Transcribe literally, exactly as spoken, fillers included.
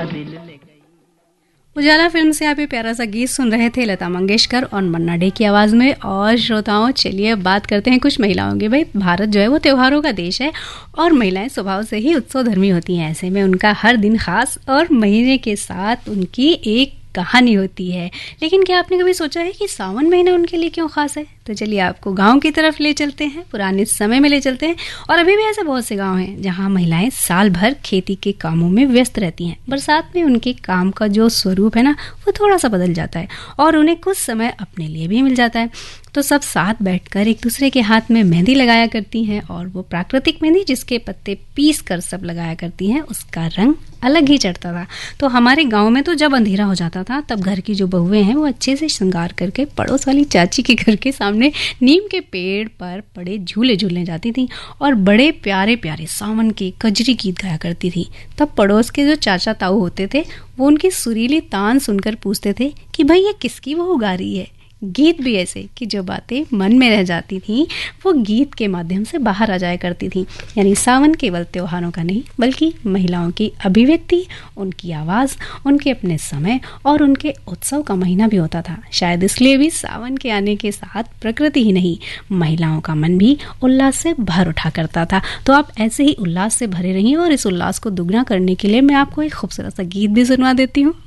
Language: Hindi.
दिल ले गई। उजाला फिल्म से आप ये प्यारा सा गीत सुन रहे थे लता मंगेशकर और मन्ना डे की आवाज़ में। और श्रोताओं, चलिए अब बात करते हैं कुछ महिलाओं की। भाई, भारत जो है वो त्योहारों का देश है और महिलाएं स्वभाव से ही उत्सव धर्मी होती हैं। ऐसे में उनका हर दिन खास और महीने के साथ उनकी एक कहानी होती है। लेकिन क्या आपने कभी सोचा है कि सावन महीना उनके लिए क्यों खास है? तो चलिए आपको गांव की तरफ ले चलते हैं, पुराने समय में ले चलते हैं। और अभी भी ऐसे बहुत से गांव हैं जहां महिलाएं साल भर खेती के कामों में व्यस्त रहती हैं। बरसात में उनके काम का जो स्वरूप है ना, वो थोड़ा सा बदल जाता है और उन्हें कुछ समय अपने लिए भी मिल जाता है। तो सब साथ बैठकर एक दूसरे के हाथ में मेहंदी लगाया करती हैं और वो प्राकृतिक मेहंदी जिसके पत्ते पीस कर सब लगाया करती हैं, उसका रंग अलग ही चढ़ता था। तो हमारे गांव में तो जब अंधेरा हो जाता था तब घर की जो बहुएं हैं वो अच्छे से श्रृंगार करके पड़ोस वाली चाची के घर के सामने नीम के पेड़ पर पड़े झूले झूलने जाती थी और बड़े प्यारे प्यारे सावन के कजरी गीत गाया करती थी। तब पड़ोस के जो चाचा ताऊ होते थे वो उनकी सुरीली तान सुनकर पूछते थे कि भाई ये किसकी बहू गा रही है। गीत भी ऐसे कि जो बातें मन में रह जाती थीं वो गीत के माध्यम से बाहर आ जाया करती थीं। यानी सावन केवल त्योहारों का नहीं बल्कि महिलाओं की अभिव्यक्ति, उनकी आवाज़, उनके अपने समय और उनके उत्सव का महीना भी होता था। शायद इसलिए भी सावन के आने के साथ प्रकृति ही नहीं, महिलाओं का मन भी उल्लास से भर उठा करता था। तो आप ऐसे ही उल्लास से भरे रहिए और इस उल्लास को दुगना करने के लिए मैं आपको एक खूबसूरत सा गीत भी सुनवा देती हूँ।